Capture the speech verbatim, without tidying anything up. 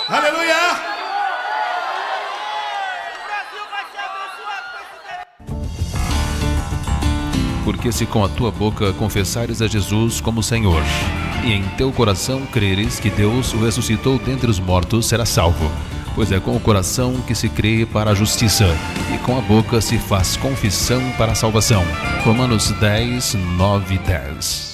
Aleluia! Porque se com a tua boca confessares a Jesus como Senhor, e em teu coração creres que Deus o ressuscitou dentre os mortos, serás salvo. Pois é com o coração que se crê para a justiça, e com a boca se faz confissão para a salvação. Romanos dez, nove e dez.